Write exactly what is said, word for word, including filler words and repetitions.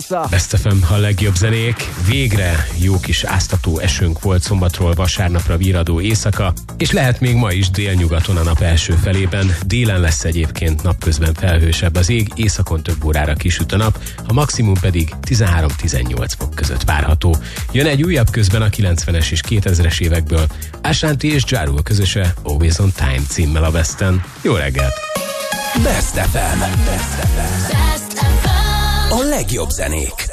Best ef em, a legjobb zenék. Végre jó kis áztató esőnk volt szombatról vasárnapra virradó éjszaka, és lehet még ma is délnyugaton a nap első felében. Délen lesz egyébként napközben felhősebb az ég, északon több órára kisüt a nap, a maximum pedig tizenhárom-tizennyolc fok között várható. Jön egy újabb közben a kilencvenes és kétezres évekből, Ashanti és Ja Rule közöse Always on Time címmel a Besten. Jó reggelt! Best ef em. Best ef em. A legjobb zenék.